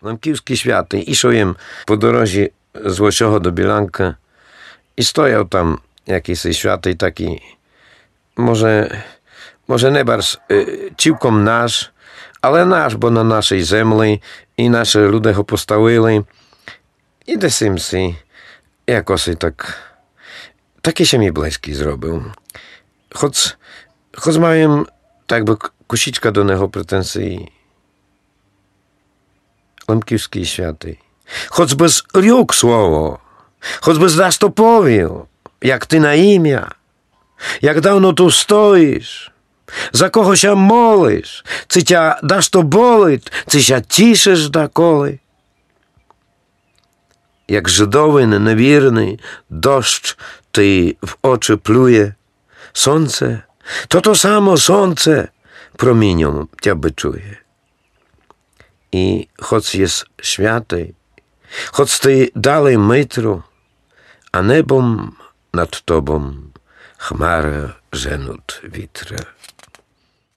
Лемківський святий. Ішов їм по дорозі з Лосього до Білянка. І стояв там якийсь святий такий, може не барз цілком наш, але наш, бо на нашій землі, і наші люди його поставили. І десь їм си, якось такий ще мій близький зробив. Хоч маємо, так би, кусічка до нього претензії. Лемківський святий. Хоч би рюк слово, хоч би здасть то повів, як ти на ім'я, як давно tu stoisz, za kogo się molisz, czy cię dasz to bolить, czy się cieszysz dоколи. Jak Żydowy niewierny deszcz ty w oczy pluje, słońce, to samo słońce promieniom cię byczuje. I choć jest święty, choć ty dalej mytru, a nebom nad tobą chmara żenut witra.